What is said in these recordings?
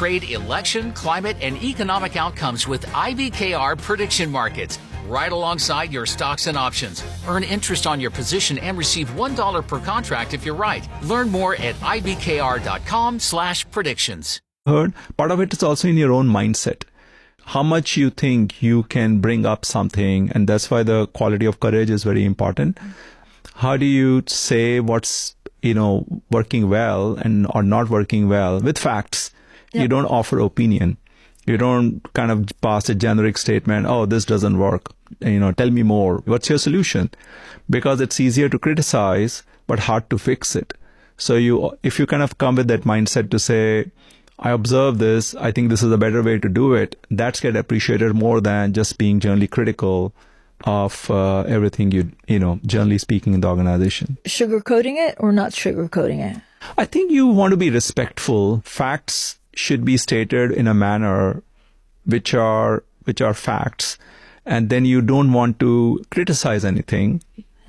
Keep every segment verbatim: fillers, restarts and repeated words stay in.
trade election, climate, and economic outcomes with I B K R prediction markets, right alongside your stocks and options. Earn interest on your position and receive one dollar per contract if you're right. Learn more at ibkr.com slash predictions. Heard, part of it is also in your own mindset. How much you think you can bring up something, and that's why the quality of courage is very important. How do you say what's, you know, working well and or not working well with facts? Yep. You don't offer opinion. You don't kind of pass a generic statement, oh, this doesn't work. You know, tell me more. What's your solution? Because it's easier to criticize, but hard to fix it. So you, if you kind of come with that mindset to say, I observe this, I think this is a better way to do it, that's get appreciated more than just being generally critical of uh, everything you, you know, generally speaking in the organization. Sugarcoating it or not sugarcoating it? I think you want to be respectful. Facts should be stated in a manner which are which are facts, and then you don't want to criticize anything,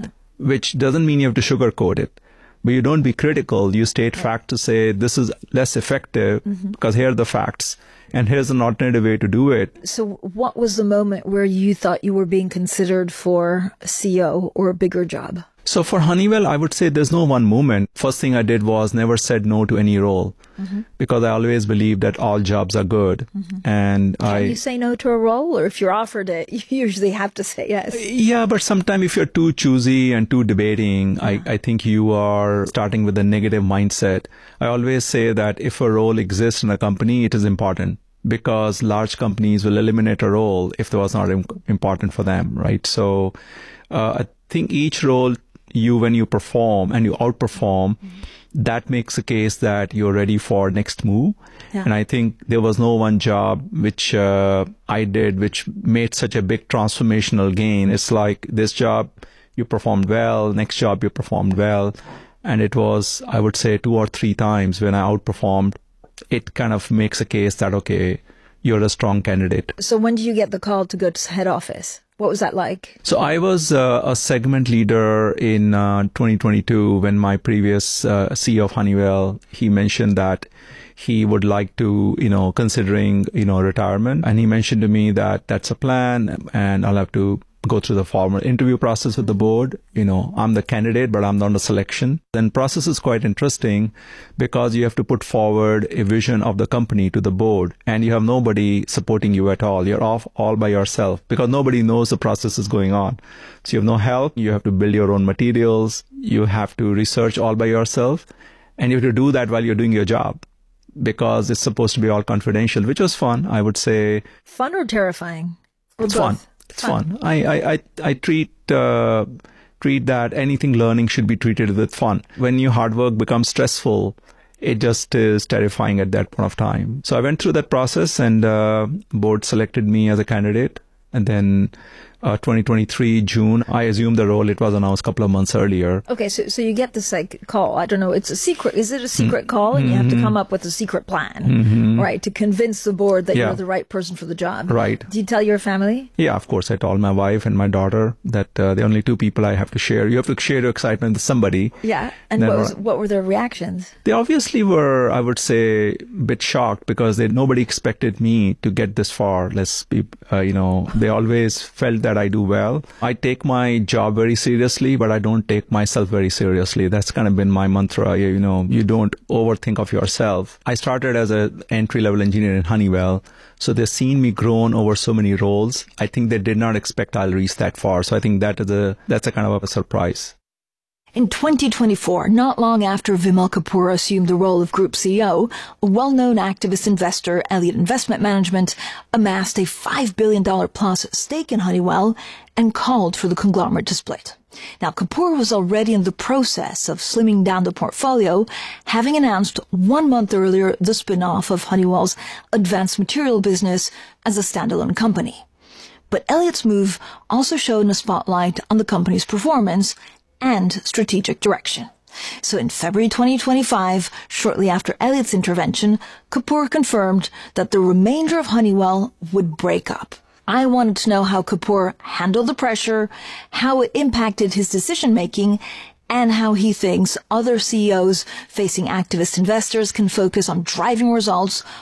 which doesn't mean you have to sugarcoat it. But you don't be critical. You state fact to say this is less effective mm-hmm. because here are the facts and here's an alternative way to do it. So what was the moment where you thought you were being considered for a C E O or a bigger job? So for Honeywell, I would say there's no one moment. First thing I did was never said no to any role mm-hmm. because I always believe that all jobs are good. Mm-hmm. And Can I, you say no to a role, or if you're offered it, you usually have to say yes? Yeah, but sometimes if you're too choosy and too debating, yeah. I, I think you are starting with a negative mindset. I always say that if a role exists in a company, it is important, because large companies will eliminate a role if it was not im- important for them, right? So uh, I think each role you, when you perform and you outperform, mm-hmm. that makes a case that you're ready for next move. Yeah. And I think there was no one job which uh, I did which made such a big transformational gain. It's like this job, you performed well, next job you performed well. And it was, I would say, two or three times when I outperformed, it kind of makes a case that, okay, you're a strong candidate. So when did you get the call to go to head office? What was that like? So I was uh, a segment leader in uh, twenty twenty-two when my previous uh, C E O of Honeywell, he mentioned that he would like to, you know, considering, you know, retirement. And he mentioned to me that that's a plan and I'll have to go through the formal interview process with the board. You know, I'm the candidate, but I'm not the selection. Then process is quite interesting because you have to put forward a vision of the company to the board and you have nobody supporting you at all. You're off all by yourself because nobody knows the process is going on. So you have no help. You have to build your own materials. You have to research all by yourself. And you have to do that while you're doing your job because it's supposed to be all confidential, which was fun, I would say. Fun or terrifying? Or it's both? fun. It's fun. I, I, I, I treat uh, treat that anything learning should be treated with fun. When your hard work becomes stressful, it just is terrifying at that point of time. So I went through that process and uh, board selected me as a candidate. And then uh, twenty twenty-three, June, I assumed the role. It was announced a couple of months earlier. Okay, so so you get this like call. I don't know. It's a secret. Is it a secret mm-hmm. call? And you have to come up with a secret plan, mm-hmm. right, to convince the board that yeah. you're the right person for the job. Right. Do you tell your family? Yeah, of course. I told my wife and my daughter that uh, the only two people I have to share. You have to share your excitement with somebody. Yeah. And what, was, what were their reactions? They obviously were, I would say, a bit shocked because they nobody expected me to get this far. Let's be, uh, you know, they always felt that I do well. I take my job very seriously, but I don't take myself very seriously. That's kind of been my mantra. You know, you don't overthink of yourself. I started as an entry-level engineer in Honeywell, so they've seen me grown over so many roles. I think they did not expect I'll reach that far. So I think that is a that's a kind of a surprise. In twenty twenty-four, not long after Vimal Kapur assumed the role of Group C E O, a well-known activist investor, Elliott Investment Management, amassed a five billion dollars plus stake in Honeywell and called for the conglomerate to split. Now, Kapur was already in the process of slimming down the portfolio, having announced one month earlier the spin-off of Honeywell's advanced material business as a standalone company. But Elliott's move also shone a spotlight on the company's performance and strategic direction. So in February twenty twenty-five, shortly after Elliott's intervention, Kapur confirmed that the remainder of Honeywell would break up. I wanted to know how Kapur handled the pressure, how it impacted his decision-making, and how he thinks other C E Os facing activist investors can focus on driving results